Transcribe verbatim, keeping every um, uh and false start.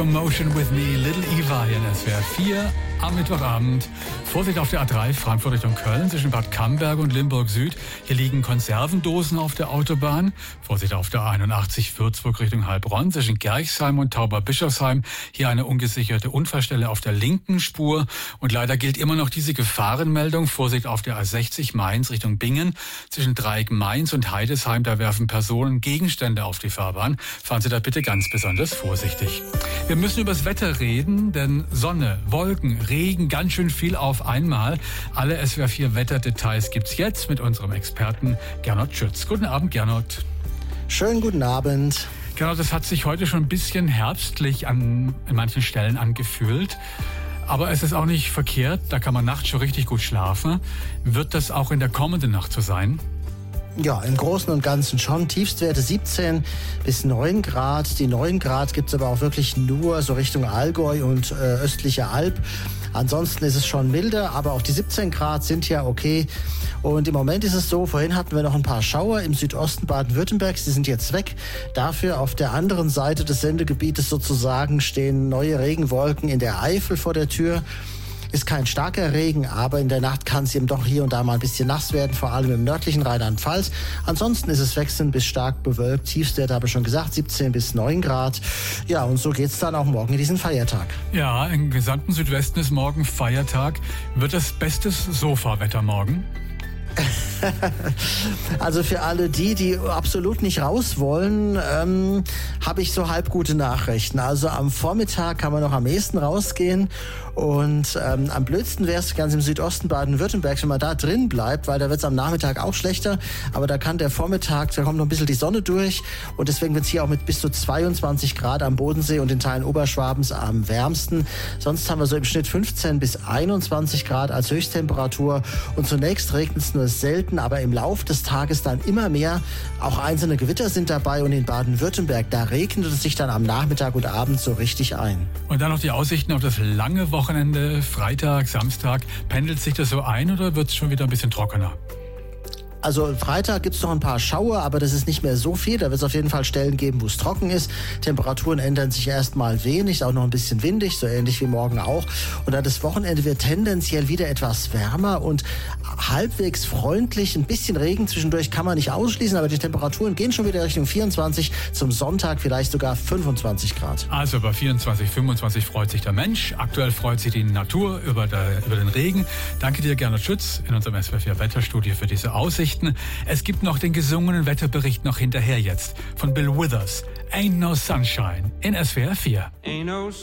Motion with me, Little Eva hier in S W R vier am Mittwochabend. Vorsicht auf der A drei, Frankfurt Richtung Köln, zwischen Bad Camberg und Limburg Süd. Hier liegen Konservendosen auf der Autobahn. Vorsicht auf der einundachtzig, Würzburg Richtung Heilbronn, zwischen Gerchsheim und Tauberbischofsheim. Hier eine ungesicherte Unfallstelle auf der linken Spur. Und leider gilt immer noch diese Gefahrenmeldung. Vorsicht auf der A sechzig, Mainz Richtung Bingen, zwischen Dreieck Mainz und Heidesheim. Da werfen Personen Gegenstände auf die Fahrbahn. Fahren Sie da bitte ganz besonders vorsichtig. Wir müssen über das Wetter reden, denn Sonne, Wolken, Regen, ganz schön viel auf einmal. Alle S W R vier Wetterdetails gibt's jetzt mit unserem Experten Gernot Schütz. Guten Abend, Gernot. Schönen guten Abend. Gernot, es hat sich heute schon ein bisschen herbstlich an in manchen Stellen angefühlt. Aber es ist auch nicht verkehrt, da kann man nachts schon richtig gut schlafen. Wird das auch in der kommenden Nacht so sein? Ja, im Großen und Ganzen schon. Tiefstwerte siebzehn bis neun Grad. Die neun Grad gibt's aber auch wirklich nur so Richtung Allgäu und äh, östliche Alb. Ansonsten ist es schon milder, aber auch die siebzehn Grad sind ja okay. Und im Moment ist es so, vorhin hatten wir noch ein paar Schauer im Südosten Baden-Württembergs, die sind jetzt weg. Dafür auf der anderen Seite des Sendegebietes sozusagen stehen neue Regenwolken in der Eifel vor der Tür. Ist kein starker Regen, aber in der Nacht kann es eben doch hier und da mal ein bisschen nass werden, vor allem im nördlichen Rheinland-Pfalz. Ansonsten ist es wechselnd bis stark bewölkt. Tiefstwerte habe ich schon gesagt, siebzehn bis neun Grad. Ja, und so geht's dann auch morgen in diesen Feiertag. Ja, im gesamten Südwesten ist morgen Feiertag. Wird das bestes Sofawetter morgen? Also für alle die, die absolut nicht raus wollen, ähm, habe ich so halb gute Nachrichten. Also am Vormittag kann man noch am ehesten rausgehen und ähm, am blödsten wäre es ganz im Südosten Baden-Württembergs, wenn man da drin bleibt, weil da wird es am Nachmittag auch schlechter, aber da kann der Vormittag, da kommt noch ein bisschen die Sonne durch und deswegen wird es hier auch mit bis zu zweiundzwanzig Grad am Bodensee und in Teilen Oberschwabens am wärmsten. Sonst haben wir so im Schnitt fünfzehn bis einundzwanzig Grad als Höchsttemperatur und zunächst regnet es nur selten, aber im Lauf des Tages dann immer mehr. Auch einzelne Gewitter sind dabei und in Baden-Württemberg, da regnet es sich dann am Nachmittag und Abend so richtig ein. Und dann noch die Aussichten auf das lange Wochenende, Freitag, Samstag. Pendelt sich das so ein oder wird es schon wieder ein bisschen trockener? Also Freitag gibt's noch ein paar Schauer, aber das ist nicht mehr so viel. Da wird es auf jeden Fall Stellen geben, wo es trocken ist. Temperaturen ändern sich erstmal wenig, auch noch ein bisschen windig, so ähnlich wie morgen auch. Und dann das Wochenende wird tendenziell wieder etwas wärmer und halbwegs freundlich. Ein bisschen Regen zwischendurch kann man nicht ausschließen, aber die Temperaturen gehen schon wieder Richtung vierundzwanzig, zum Sonntag vielleicht sogar fünfundzwanzig Grad. Also bei vierundzwanzig, fünfundzwanzig freut sich der Mensch. Aktuell freut sich die Natur über, der, über den Regen. Danke dir, Gernot Schütz, in unserem S W R vier Wetterstudio für diese Aussicht. Es gibt noch den gesungenen Wetterbericht noch hinterher jetzt von Bill Withers. Ain't no sunshine in S W R vier.